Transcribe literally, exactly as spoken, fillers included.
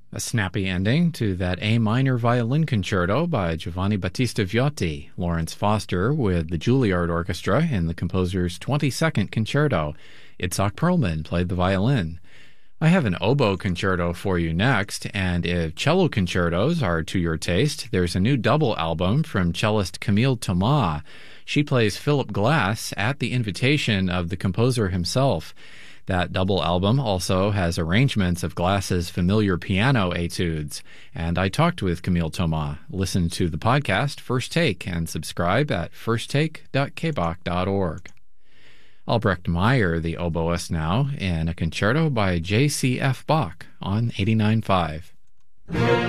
A snappy ending to that A minor violin concerto by Giovanni Battista Viotti, Lawrence Foster with the Juilliard Orchestra in the composer's twenty-second concerto. Itzhak Perlman played the violin. I have an oboe concerto for you next, and if cello concertos are to your taste, there's a new double album from cellist Camille Thomas. She plays Philip Glass at the invitation of the composer himself. That double album also has arrangements of Glass's familiar piano etudes. And I talked with Camille Thomas. Listen to the podcast First Take and subscribe at first take dot k b o c dot org. Albrecht Meyer, the oboist now, in a concerto by J C F Bach on eighty-nine point five.